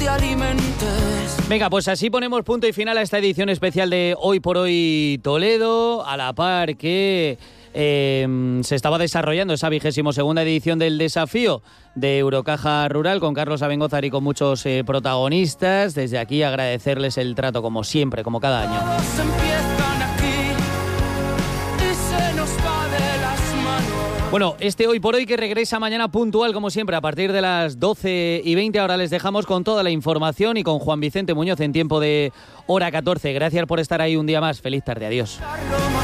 te alimentes. Venga, pues así ponemos punto y final a esta edición especial de Hoy por Hoy Toledo, a la par que se estaba desarrollando esa 22ª edición del desafío de Eurocaja Rural con Carlos Abengózar y con muchos protagonistas. Desde aquí agradecerles el trato como siempre, como cada año. Todos empiezan aquí y se nos va de las manos. Bueno, este Hoy por Hoy que regresa mañana puntual como siempre a partir de las 12:20. Ahora les dejamos con toda la información y con Juan Vicente Muñoz en tiempo de hora 14. Gracias por estar ahí un día más. Feliz tarde, adiós.